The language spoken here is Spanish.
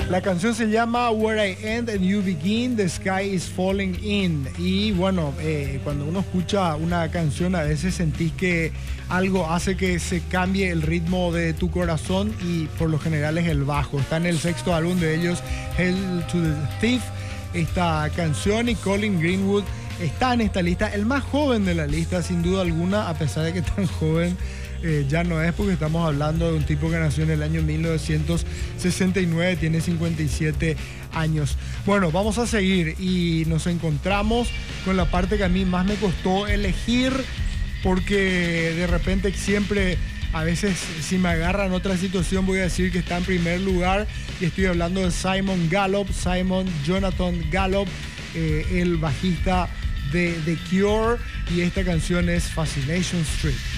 La canción se llama Where I End and You Begin, The Sky is Falling In. Y bueno, cuando uno escucha una canción a veces sentís que algo hace que se cambie el ritmo de tu corazón y por lo general es el bajo. Está en el sexto álbum de ellos, Hail to the Thief, esta canción, y Colin Greenwood está en esta lista, el más joven de la lista sin duda alguna, a pesar de que tan joven ya no es, porque estamos hablando de un tipo que nació en el año 1969, tiene 57 años. Bueno, vamos a seguir y nos encontramos con la parte que a mí más me costó elegir, porque de repente siempre, a veces si me agarran otra situación voy a decir que está en primer lugar, y estoy hablando de Simon Jonathan Gallup, el bajista de The Cure, y esta canción es Fascination Street.